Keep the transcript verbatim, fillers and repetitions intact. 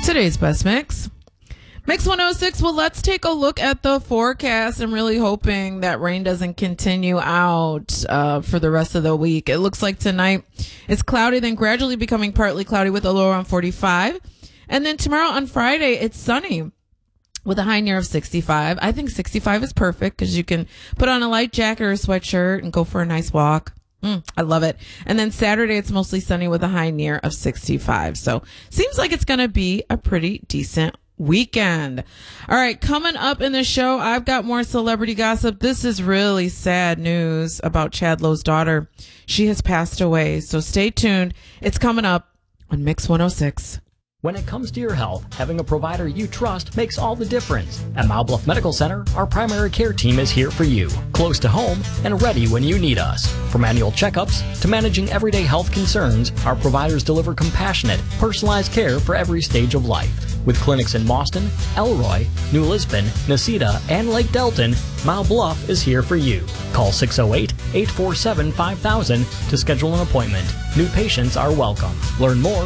Today's best mix. Mix one oh six. Well, let's take a look at the forecast. I'm really hoping that rain doesn't continue out uh, for the rest of the week. It looks like tonight it's cloudy, then gradually becoming partly cloudy with a low around forty-five. And then tomorrow on Friday, it's sunny with a high near of sixty-five. I think sixty-five is perfect because you can put on a light jacket or a sweatshirt and go for a nice walk. Mm, I love it. And then Saturday, it's mostly sunny with a high near of sixty-five. So seems like it's going to be a pretty decent weekend. All right, coming up in the show, I've got more celebrity gossip. This is really sad news about Chad Lowe's daughter. She has passed away. So stay tuned. It's coming up on Mix one oh six. When it comes to your health, having a provider you trust makes all the difference. At Mount Bluff Medical Center, our primary care team is here for you, close to home and ready when you need us. From annual checkups to managing everyday health concerns, our providers deliver compassionate, personalized care for every stage of life. With clinics in Boston, Elroy, New Lisbon, Nacita, and Lake Delton, Mount Bluff is here for you. Call six oh eight, eight four seven, five thousand to schedule an appointment. New patients are welcome. Learn more